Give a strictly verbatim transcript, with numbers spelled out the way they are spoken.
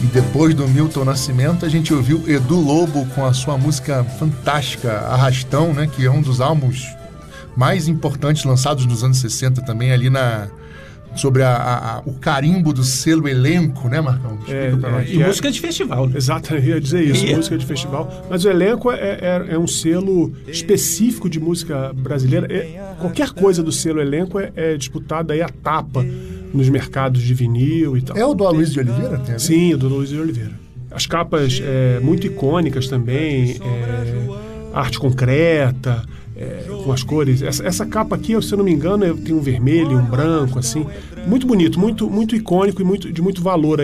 depois do Milton Nascimento, a gente ouviu Edu Lobo com a sua música fantástica, Arrastão, né, que é um dos álbuns mais importantes lançados nos anos sessenta também, ali na... sobre a, a, a, o carimbo do selo Elenco, né, Marcão? É, pra nós. é, E é, música de festival. Né? Exato, eu ia dizer isso, Yeah. música de festival. Mas o Elenco é, é, é um selo específico de música brasileira. É, qualquer coisa do selo Elenco é, é disputada aí a tapa nos mercados de vinil e tal. É o do Aloysio de Oliveira? Tem a ver? Sim, o do Luiz de Oliveira. As capas é, muito icônicas também, é, arte concreta, é, com as cores. Essa, essa capa aqui, se eu não me engano, tem um vermelho, um branco, assim. Muito bonito, muito, muito icônico e muito, de muito valor